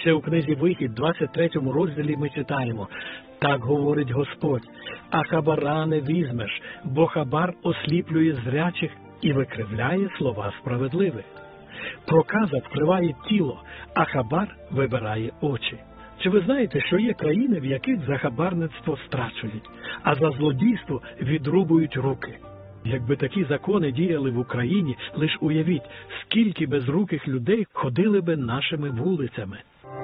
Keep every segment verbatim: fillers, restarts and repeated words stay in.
Ще у книзі «Вихід», двадцять третьому розділі ми читаємо: «Так говорить Господь, а хабара не візьмеш, бо хабар осліплює зрячих і викривляє слова справедливих. Проказа вкриває тіло, а хабар вибирає очі». Чи ви знаєте, що є країни, в яких за хабарництво страчують, а за злодійство відрубують руки? Якби такі закони діяли в Україні, лиш уявіть, скільки безруких людей ходили би нашими вулицями.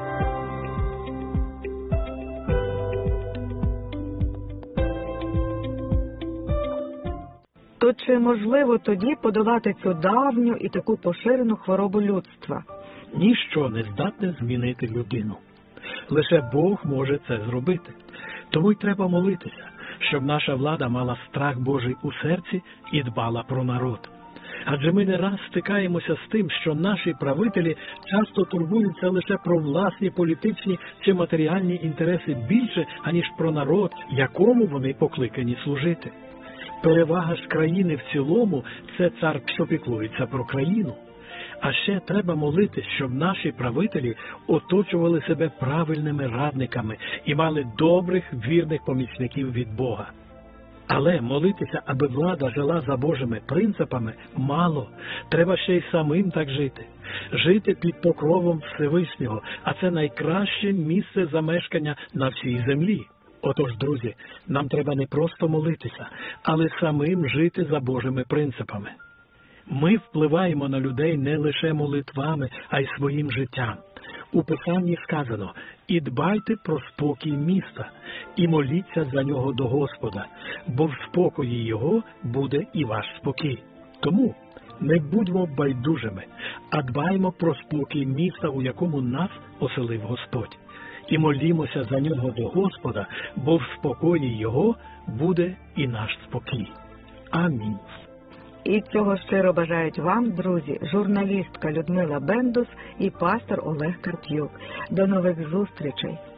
То чи можливо тоді подолати цю давню і таку поширену хворобу людства? Ніщо не здатне змінити людину. Лише Бог може це зробити. Тому й треба молитися, щоб наша влада мала страх Божий у серці і дбала про народ. Адже ми не раз стикаємося з тим, що наші правителі часто турбуються лише про власні політичні чи матеріальні інтереси більше, аніж про народ, якому вони покликані служити. Перевага ж країни в цілому – це цар, що піклується про країну. А ще треба молитись, щоб наші правителі оточували себе правильними радниками і мали добрих, вірних помічників від Бога. Але молитися, аби влада жила за Божими принципами, мало. Треба ще й самим так жити. Жити під покровом Всевишнього, а це найкраще місце замешкання на всій землі. Отож, друзі, нам треба не просто молитися, але самим жити за Божими принципами. Ми впливаємо на людей не лише молитвами, а й своїм життям. У Писанні сказано: «І дбайте про спокій міста, і моліться за нього до Господа, бо в спокої його буде і ваш спокій». Тому не будьмо байдужими, а дбаймо про спокій міста, у якому нас оселив Господь. І молімося за нього до Господа, бо в спокої його буде і наш спокій. Амінь. І цього щиро бажають вам, друзі, журналістка Людмила Бендус і пастор Олег Карп'юк. До нових зустрічей!